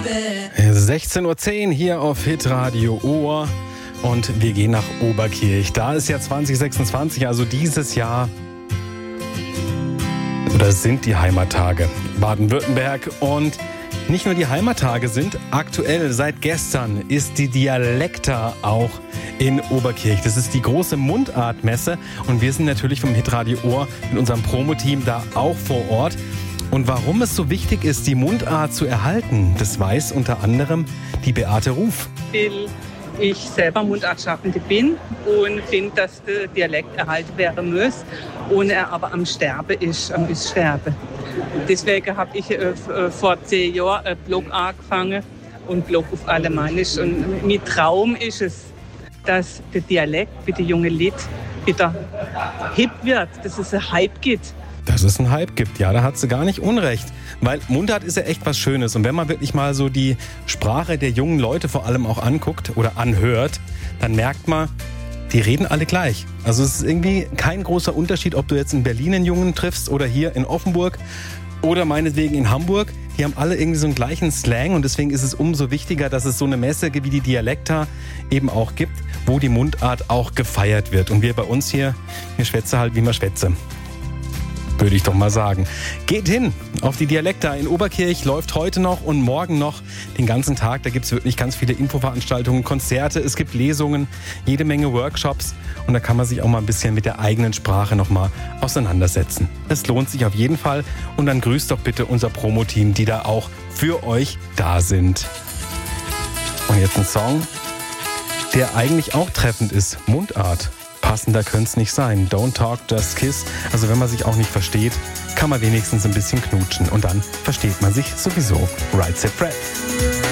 16:10 Uhr hier auf Hitradio Ohr und wir gehen nach Oberkirch. Da ist ja 2026, also dieses Jahr, oder sind die Heimattage Baden-Württemberg. Und nicht nur die Heimattage sind aktuell, seit gestern ist die Dialekta auch in Oberkirch. Das ist die große Mundartmesse und wir sind natürlich vom Hitradio Ohr mit unserem Promo-Team da auch vor Ort. Und warum es so wichtig ist, die Mundart zu erhalten, das weiß unter anderem die Beate Ruf. Weil ich selber Mundartschaffende bin und finde, dass der Dialekt erhalten werden muss und er aber am Sterben ist, am Sterben. Deswegen habe ich vor 10 Jahren einen Blog angefangen und Blog auf Alemannisch. Und mein Traum ist es, dass der Dialekt bei den jungen Leuten wieder hip wird, dass es einen Hype gibt. Dass es einen Hype gibt, ja, da hat sie gar nicht unrecht. Weil Mundart ist ja echt was Schönes. Und wenn man wirklich mal so die Sprache der jungen Leute vor allem auch anguckt oder anhört, dann merkt man, die reden alle gleich. Also es ist irgendwie kein großer Unterschied, ob du jetzt in Berlin einen Jungen triffst oder hier in Offenburg oder meinetwegen in Hamburg. Die haben alle irgendwie so einen gleichen Slang und deswegen ist es umso wichtiger, dass es so eine Messe wie die Dialekta eben auch gibt, wo die Mundart auch gefeiert wird. Und wir bei uns hier, wir schwätzen halt, wie man schwätze. Würde ich doch mal sagen. Geht hin auf die Dialekta in Oberkirch, läuft heute noch und morgen noch den ganzen Tag. Da gibt es wirklich ganz viele Infoveranstaltungen, Konzerte, es gibt Lesungen, jede Menge Workshops und da kann man sich auch mal ein bisschen mit der eigenen Sprache nochmal auseinandersetzen. Es lohnt sich auf jeden Fall und dann grüßt doch bitte unser Promo-Team, die da auch für euch da sind. Und jetzt ein Song, der eigentlich auch treffend ist, Mundart. Passender könnte es nicht sein. Don't talk, just kiss. Also wenn man sich auch nicht versteht, kann man wenigstens ein bisschen knutschen. Und dann versteht man sich sowieso. Right, set, Fred.